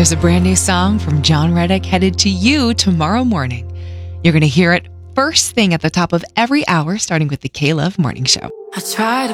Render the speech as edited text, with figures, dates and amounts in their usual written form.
There's a brand new song from John Reddick headed to you tomorrow morning. You're going to hear it first thing at the top of every hour, starting with the K-Love Morning Show. I tried